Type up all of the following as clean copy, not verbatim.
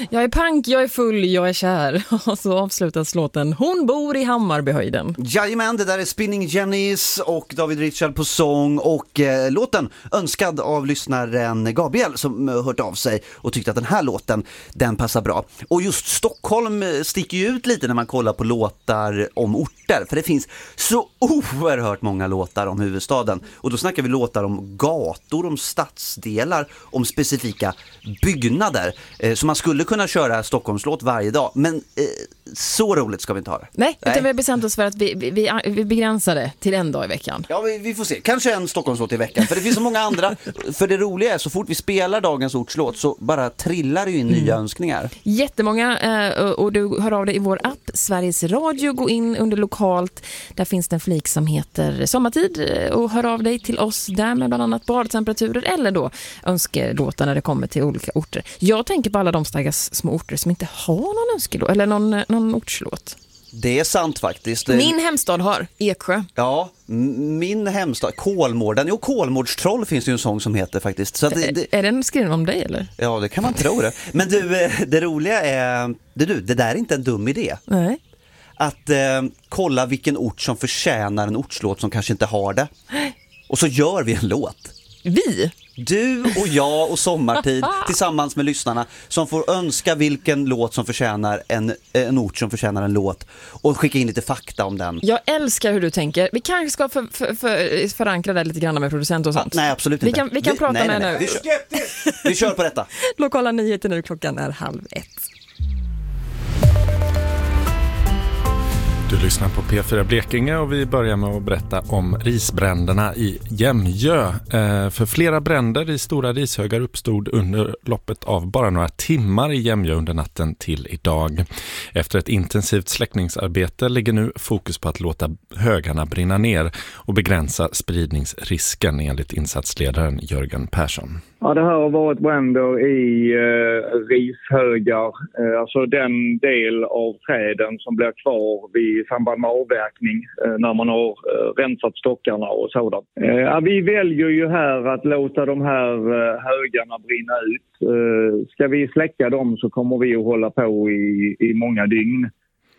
Jag är pank, jag är full, jag är kär. Och så avslutas låten Hon bor i Hammarbyhöjden. Jajamän, det där är Spinning Jennys och David Richard på sång. Och låten önskad av lyssnaren Gabriel som hört av sig och tyckte att den här låten, den passar bra. Och just Stockholm sticker ju ut lite när man kollar på låtar om orter. För det finns så oerhört många låtar om huvudstaden. Och då snackar vi låtar om gator, om stadsdelar, om specifika byggnader. Så man skulle kunna köra Stockholmslåt varje dag. Men så roligt ska vi inte ha det. Nej, utan vi har bestämt oss för att vi begränsar det till en dag i veckan. Ja, vi får se. Kanske en Stockholmslåt i veckan. För det finns så många andra. För det roliga är, så fort vi spelar dagens ortslåt så bara trillar det in nya önskningar. Jättemånga, och du hör av dig i vår app Sveriges Radio. Gå in under lokalt. Där finns det en flik som heter sommartid. Och hör av dig till oss där med bland annat badtemperaturer eller då önskelåtar när det kommer till olika orter. Jag tänker på alla de stackars små orter som inte har någon önskelåt eller någon ortslåt. Det är sant faktiskt. Min hemstad har Eksjö. Ja, min hemstad Kolmården. Jo, Kolmårdstroll finns det ju en sång som heter faktiskt. Så är den skriven om dig eller? Ja, det kan man tro det. Men du, det roliga är det där är inte en dum idé. Nej. Att kolla vilken ort som förtjänar en ortslåt som kanske inte har det. Och så gör vi en låt. Vi? Du och jag och Sommartid tillsammans med lyssnarna som får önska vilken låt som förtjänar en ort som förtjänar en låt och skicka in lite fakta om den. Jag älskar hur du tänker. Vi kanske ska förankra det lite grann med producent och sånt. Nej, absolut inte. Vi kan prata med nu. Vi kör på detta. Lokala nyheter nu, klockan är 12:30. Du lyssnar på P4 Blekinge och vi börjar med att berätta om risbränderna i Jämjö. För flera bränder i stora rishögar uppstod under loppet av bara några timmar i Jämjö under natten till idag. Efter ett intensivt släckningsarbete ligger nu fokus på att låta högarna brinna ner och begränsa spridningsrisken enligt insatsledaren Jörgen Persson. Ja, det här har varit bränder i rishögar, alltså den del av träden som blir kvar vid samband med avverkning när man har rensat stockarna och sådant. Vi väljer ju här att låta de här högarna brinna ut. Ska vi släcka dem så kommer vi att hålla på i många dygn.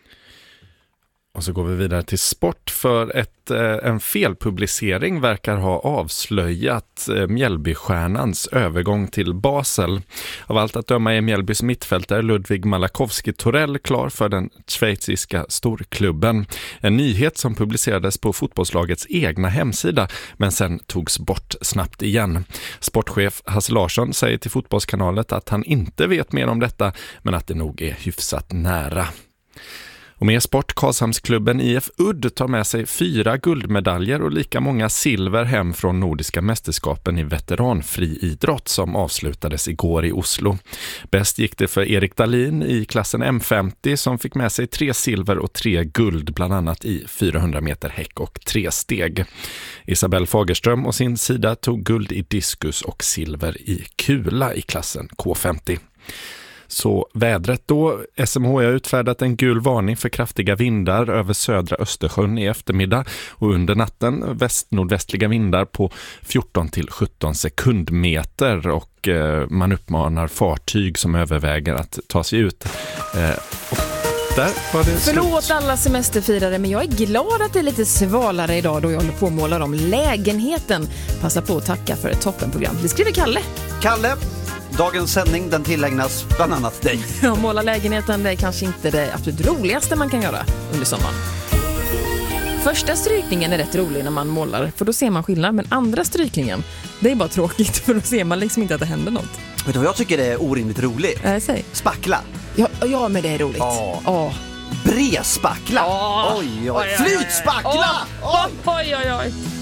Och så går vi vidare till sport för en felpublicering verkar ha avslöjat Mjällbystjärnans övergång till Basel. Av allt att döma är Mjällbys mittfältare Ludwig Malakowski-Torell klar för den schweiziska storklubben. En nyhet som publicerades på fotbollslagets egna hemsida men sen togs bort snabbt igen. Sportchef Hasse Larsson säger till Fotbollskanalet att han inte vet mer om detta men att det nog är hyfsat nära. Och mer sport, Karlshamnsklubben IF Udd tar med sig 4 guldmedaljer och lika många silver hem från Nordiska mästerskapen i veteranfriidrott som avslutades igår i Oslo. Bäst gick det för Erik Dahlin i klassen M50 som fick med sig 3 silver och 3 guld bland annat i 400 meter häck och 3 steg. Isabel Fagerström och sin sida tog guld i diskus och silver i kula i klassen K50. Så vädret då. SMH har utfärdat en gul varning för kraftiga vindar över södra Östersjön i eftermiddag och under natten väst-nordvästliga vindar på 14-17 sekundmeter och man uppmanar fartyg som överväger att ta sig ut. Där var det Förlåt slut. alla semesterfirare, men jag är glad att det är lite svalare idag då jag håller på att måla om lägenheten. Passa på att tacka för ett toppenprogram. Det skriver Kalle. Kalle, dagens sändning den tillägnas bland annat dig. Ja, måla lägenheten, det är kanske inte det absolut roligaste man kan göra under sommaren. Första strykningen är rätt rolig när man målar, för då ser man skillnad. Men andra strykningen, det är bara tråkigt, för då ser man liksom inte att det händer något. Vet du vad jag tycker det är orimligt roligt? Säg. Spackla. Ja, men det är roligt. Brespackla. Oj. Flytspackla. Oj.